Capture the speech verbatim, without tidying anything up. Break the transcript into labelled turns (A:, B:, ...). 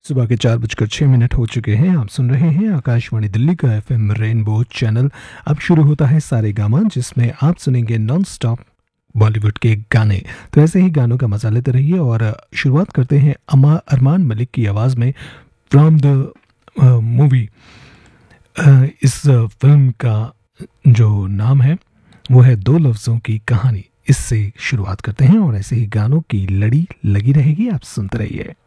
A: सुबह के चार बजकर छः मिनट हो चुके हैं। आप सुन रहे हैं आकाशवाणी दिल्ली का एफएम रेनबो चैनल। अब शुरू होता है सारे गामा, जिसमें आप सुनेंगे नॉन स्टॉप बॉलीवुड के गाने। तो ऐसे ही गानों का मजा लेते रहिए और शुरुआत करते हैं अमा अरमान मलिक की आवाज़ में फ्रॉम द मूवी। इस फिल्म का जो नाम है वो है दो लफ्ज़ों की कहानी। इससे शुरुआत करते हैं और ऐसे ही गानों की लड़ी लगी रहेगी। आप सुनते रहिए।